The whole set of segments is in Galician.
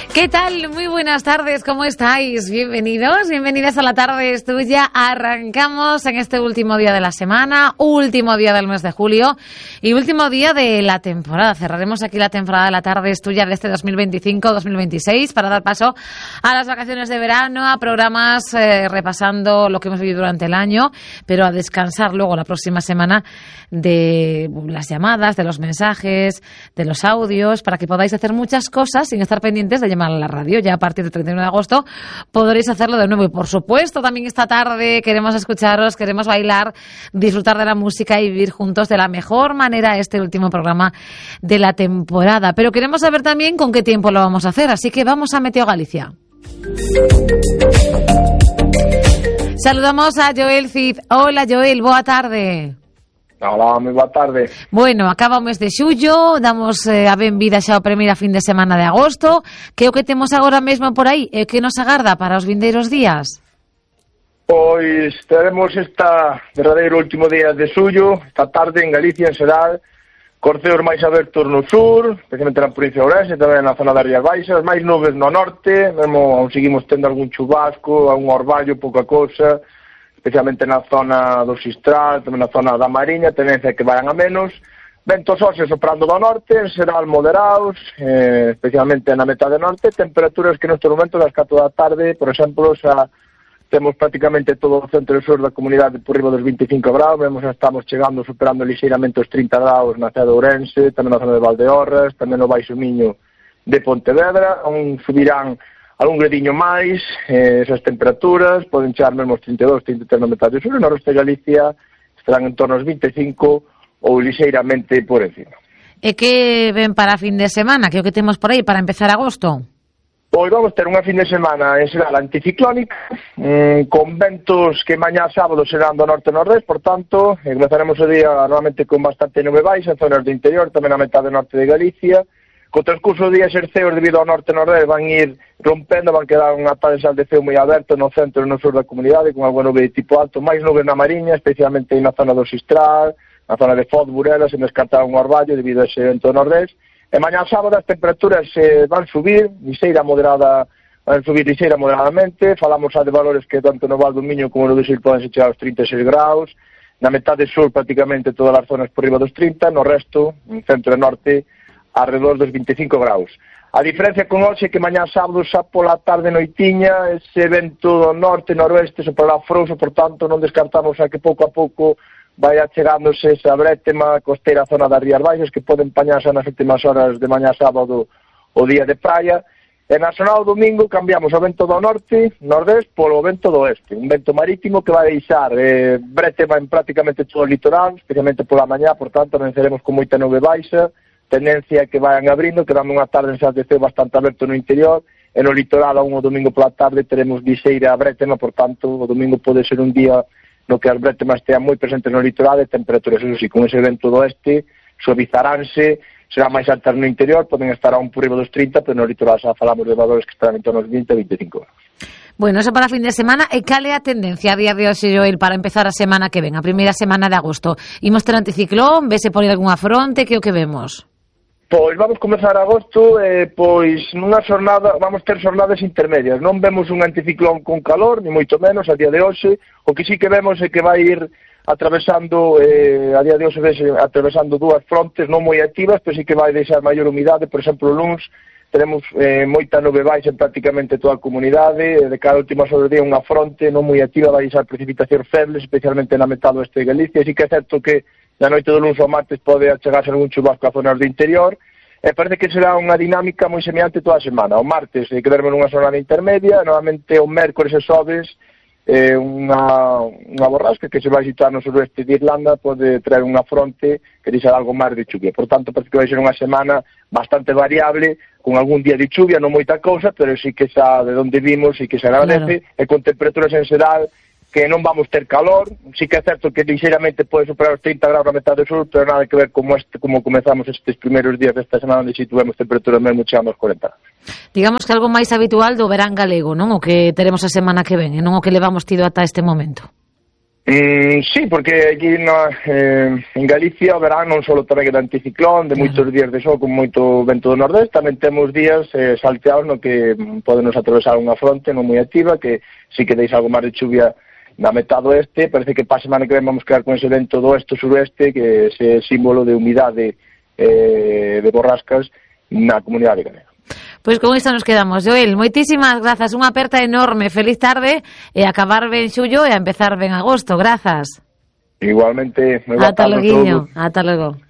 ¿Qué tal? Muy buenas tardes, ¿cómo estáis? Bienvenidos, bienvenidas a La Tarde es Tuya. Arrancamos en este último día de la semana, último día del mes de julio y último día de la temporada. Cerraremos aquí la temporada de La Tarde es Tuya de este 2025-2026 para dar paso a las vacaciones de verano, a programas repasando lo que hemos vivido durante el año, pero a descansar luego la próxima semana de las llamadas, de los mensajes, de los audios, para que podáis hacer muchas cosas sin estar pendientes de llamar a la radio. Ya a partir del 31 de agosto podréis hacerlo de nuevo. Y por supuesto, también esta tarde queremos escucharos, queremos bailar, disfrutar de la música y vivir juntos de la mejor manera este último programa de la temporada. Pero queremos saber también con qué tiempo lo vamos a hacer, así que vamos a Meteo Galicia. Saludamos a Joel Cid. Hola Joel, boa tarde. Hola, moi boa tarde. Bueno, acaba o mes de xullo, damos a benvida xa ao primeira fin de semana de agosto. Que é o que temos agora mesmo por aí? E que nos agarda para os vindeiros días? Pois teremos esta verdadeiro último día de xullo, esta tarde en Galicia, en Sedal, corceos máis abertos no sur, especialmente na provincia de Ourense, tamén na zona das Rías Baixas, máis nubes no norte, mesmo seguimos tendo algún chubasco, algún orballo, pouca cousa, especialmente na zona do Sistral, tamén na zona da Mariña, tendencia que vayan a menos. Ventos óseos soprando do norte, en Sedal moderados, especialmente na metade norte, temperaturas que neste momento das 4 da tarde, por exemplo, xa temos prácticamente todo o centro e sur da comunidade por riba dos 25 graus, vemos que estamos chegando, superando lixeiramente os 30 graus na cidade de Ourense, tamén na zona de Valdeorras, tamén no Baixo Miño de Pontevedra, onde subirán algún gradiño máis, esas temperaturas, poden chegar mesmo aos 32, 33 na metade sur, e no resto de Galicia estarán en torno aos 25 ou lixeiramente por encima. E que ven para fin de semana? Que é o que temos por aí para empezar agosto? Pois vamos ter unha fin de semana en Sedal anticiclónica, con ventos que mañá sábado serán do norte-nordés, por tanto, comezaremos o día normalmente con bastante nube baixa en zonas do interior, tamén na metade norte de Galicia. Co transcurso do día xerceos debido ao norte-nordés van ir rompendo, van quedar unha tarde de ceo moi aberto no centro e no sur da comunidade, con algo nube de tipo alto, máis nubes na Mariña, especialmente na zona do Sistral, na zona de Foz, Burela, sen descartar un orballo debido a ese vento nordés. E mañá sábado as temperaturas van subir, van subir liseira moderadamente, falamos xa de valores que tanto no Val do Miño como no do Sil poden chegar aos 36 graus, na metade sur prácticamente todas as zonas por riba dos 30, no resto, en centro e norte, alrededor dos 25 graus. A diferencia con hoxe é que mañá sábado xa pola tarde noitiña ese vento do norte-noroeste soprará frouxo, por tanto non descartamos a que pouco a pouco vai achegándose esa brétema costeira zona das Rías Baixas que poden pañarse nas últimas horas de mañá sábado o día de praia. E na xornada do domingo cambiamos o vento do norte-nordés polo vento do oeste, un vento marítimo que vai deixar brétema en prácticamente todo o litoral, especialmente pola mañá, por tanto amanceremos con moita nube baixa, tendencia que vayan abrindo, que dame unha tarde en Santeceo bastante aberto no interior, e no litoral aún o domingo pola tarde teremos lixeira brétema, por tanto o domingo pode ser un día no que as brétemas estean moi presentes no litoral e temperaturas, eso sí, con ese vento do oeste suavizaránse, será máis altas no interior, poden estar aún por riba dos 30, pero no litoral xa falamos de valores que están en torno aos 20 e 25 graus. Bueno, eso para fin de semana. E cal é a tendencia a día de hoxe, Joel, para empezar a semana que ven, a primeira semana de agosto? Imos ter anticiclón, vese por aí algunha fronte, que é o que vemos? Pois vamos comezar agosto, pois nunha xornada, vamos ter xornadas intermedias, non vemos un anticiclón con calor, ni moito menos a día de hoxe, o que sí que vemos é que vai ir atravesando, a día de hoxe vese atravesando dúas frontes non moi activas, pero sí que vai deixar maior humidade, por exemplo, o luns teremos moita nube baixa en prácticamente toda a comunidade, de cada última sobre o día unha fronte non moi activa vai deixar precipitacións febles, especialmente na metade oeste de Galicia, así que é certo que na noite do luns ao martes pode achegarse algún chubasco a zonas do interior, e parece que será unha dinámica moi semelhante toda a semana. O martes que veremos nunha xornada intermedia, normalmente o mércores e xoves unha borrasca que se vai situar no suroeste de Irlanda pode traer unha fronte que deixará algo máis de chuvia. Por tanto, parece que vai ser unha semana bastante variable, con algún día de chuvia, non moita cousa, pero sí que xa de onde vimos e que se agradece, claro. E con temperaturas en xeral que non vamos ter calor, sí que é certo que lixeiramente pode superar os 30 graus na metade sur, pero nada que ver como comezamos estes primeiros días desta semana onde situemos temperaturas mesmo chegando aos 40. Digamos que algo máis habitual do verán galego, non? O que teremos a semana que ven, e non o que levamos tido ata este momento. Sí, porque aquí en Galicia o verán non só tamén de anticiclón, de moitos días de sol con moito vento do nordeste, tamén temos días salteados no que podenos atravesar unha fronte non moi activa, que si que deis algo máis de chuvia na metade oeste. Parece que para a semana que ven vamos quedar con ese vento do oeste-suroeste, que é ese símbolo de humidade de borrascas na comunidade galega. Pois con isto nos quedamos. Joel, moitísimas grazas, unha aperta enorme, feliz tarde e acabar ben xullo e a empezar ben agosto, grazas. Igualmente, moi boa tarde. Ata logo.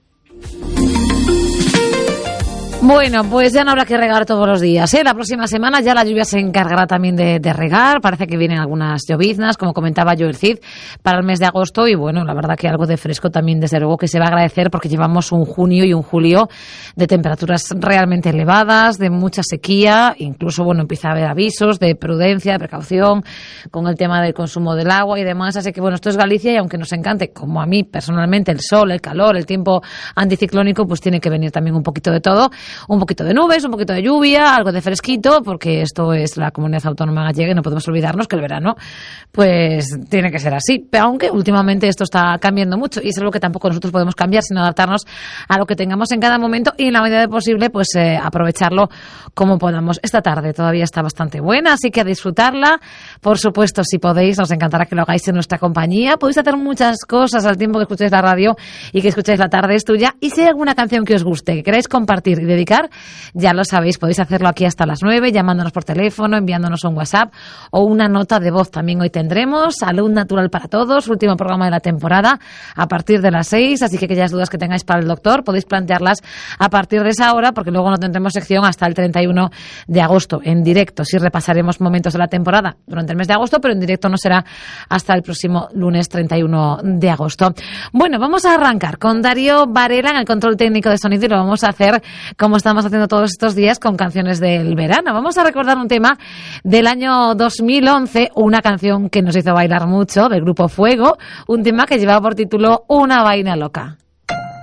Bueno, pues ya no habrá que regar todos los días, ¿eh? La próxima semana ya la lluvia se encargará también de regar. Parece que vienen algunas lloviznas, como comentaba Joel Cid, para el mes de agosto. Y bueno, la verdad que algo de fresco también, desde luego, que se va a agradecer, porque llevamos un junio y un julio de temperaturas realmente elevadas, de mucha sequía. Incluso, bueno, empieza a haber avisos de prudencia, de precaución con el tema del consumo del agua y demás. Así que bueno, esto es Galicia, y aunque nos encante, como a mí personalmente, el sol, el calor, el tiempo anticiclónico, pues tiene que venir también un poquito de todo. Un poquito de nubes, un poquito de lluvia, algo de fresquito, porque esto es la comunidad autónoma gallega y no podemos olvidarnos que el verano pues tiene que ser así. Pero aunque últimamente esto está cambiando mucho, y es algo que tampoco nosotros podemos cambiar, sino adaptarnos a lo que tengamos en cada momento y en la medida de posible pues aprovecharlo como podamos. Esta tarde todavía está bastante buena, así que a disfrutarla. Por supuesto, si podéis, nos encantará que lo hagáis en nuestra compañía. Podéis hacer muchas cosas al tiempo que escucháis la radio y que escucháis La Tarde es Tuya. Y si hay alguna canción que os guste, que queráis compartir y dedicar, ya lo sabéis, podéis hacerlo aquí hasta las 9, llamándonos por teléfono, enviándonos un WhatsApp o una nota de voz. También hoy tendremos Salud Natural para Todos, último programa de la temporada, a partir de las 6, así que aquellas dudas que tengáis para el doctor podéis plantearlas a partir de esa hora, porque luego no tendremos sección hasta el 31 de agosto en directo. Sí repasaremos momentos de la temporada durante el mes de agosto, pero en directo no será hasta el próximo lunes 31 de agosto. Bueno, vamos a arrancar con Darío Varela en el control técnico de sonido, y lo vamos a hacer como estamos haciendo todos estos días, con canciones del verano. Vamos a recordar un tema del año 2011, una canción que nos hizo bailar mucho, del grupo Fuego, un tema que llevaba por título Una vaina loca.